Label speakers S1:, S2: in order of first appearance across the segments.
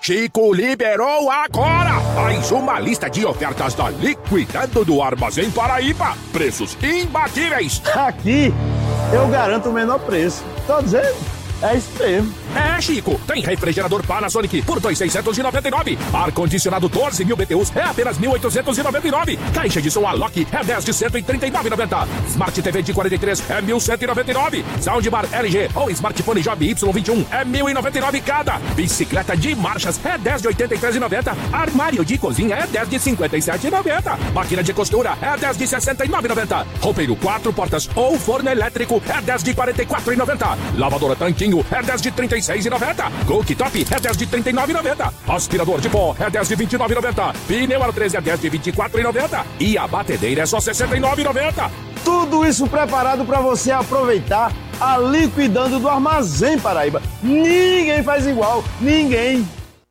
S1: Chico liberou agora mais uma lista de ofertas da Liquidando do Armazém Paraíba. Preços imbatíveis.
S2: Aqui eu garanto o menor preço. Tô dizendo, é isso mesmo.
S1: É, Chico, tem refrigerador Panasonic por 2.699. Ar-condicionado 12.000 BTUs é apenas 1.899. Caixa de som Alok é 10 de 139,90. Smart TV de 43 é 1.199. Soundbar LG ou smartphone Job Y21 é 1.099 cada. Bicicleta de marchas é 10 de 83,90. Armário de cozinha é 10 de 57,90. Máquina de costura é 10 de 69,90. Roupeiro 4 portas ou forno elétrico é 10 de 44,90. Lavadora Tanquinho é 10 de 36,90. Cooktop é 10 de 39,90. Aspirador de pó é 10 de 29,90. Pneu Aro 13 é 10 de 24,90. E a batedeira é só 69,90.
S2: Tudo isso preparado para você aproveitar a Liquidando do Armazém Paraíba. Ninguém faz igual, ninguém.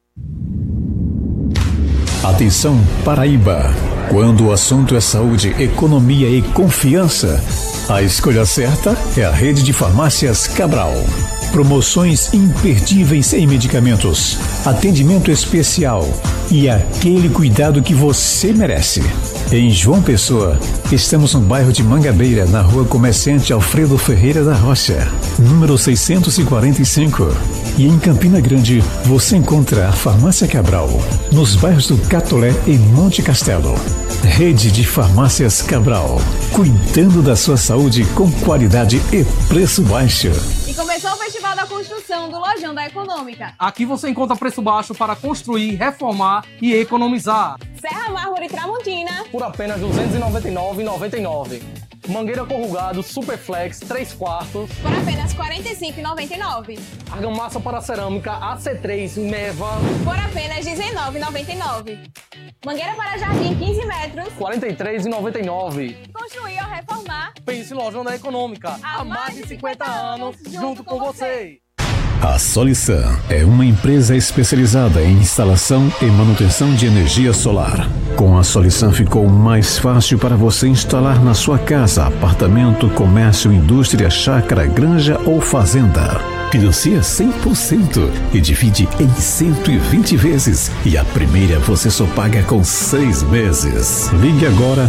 S3: Atenção, Paraíba. Quando o assunto é saúde, economia e confiança, a escolha certa é a Rede de Farmácias Cabral. Promoções imperdíveis em medicamentos, atendimento especial e aquele cuidado que você merece. Em João Pessoa, estamos no bairro de Mangabeira, na rua Comerciante Alfredo Ferreira da Rocha, número 645. E em Campina Grande, você encontra a Farmácia Cabral, nos bairros do Catolé e Monte Castelo. Rede de Farmácias Cabral, cuidando da sua saúde com qualidade e preço baixo.
S4: Começou o Festival da Construção do Lojão da Econômica.
S5: Aqui você encontra preço baixo para construir, reformar e economizar.
S4: Serra Mármore Tramontina
S5: por apenas R$ 299,99. Mangueira corrugado Superflex 3/4
S4: por apenas R$ 45,99.
S5: Argamassa para cerâmica AC3 Neva
S4: por apenas R$ 19,99. Mangueira para jardim 15 metros
S5: R$ 43,99.
S4: Construir ou reformar?
S5: Pense no Lojão da Econômica. Há mais de 50 anos junto com você.
S3: A Solisan é uma empresa especializada em instalação e manutenção de energia solar. Com a Solisan ficou mais fácil para você instalar na sua casa, apartamento, comércio, indústria, chácara, granja ou fazenda. Financia 100% e divide em 120 vezes. E a primeira você só paga com 6 meses. Ligue agora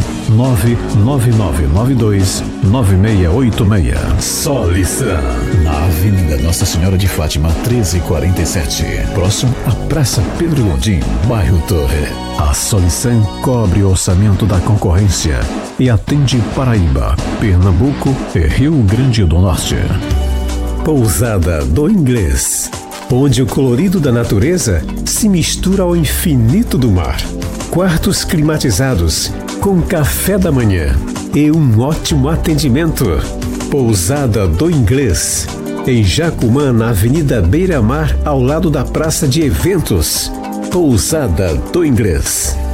S3: 999929686. Solisan, na Avenida Nossa Senhora de Fátima 1347, próximo à Praça Pedro Londim, bairro Torre. A Solisan cobre o orçamento da concorrência e atende Paraíba, Pernambuco e Rio Grande do Norte. Pousada do Inglês, onde o colorido da natureza se mistura ao infinito do mar. Quartos climatizados, com café da manhã e um ótimo atendimento. Pousada do Inglês, em Jacumã, na Avenida Beira Mar, ao lado da Praça de Eventos. Pousada do Inglês.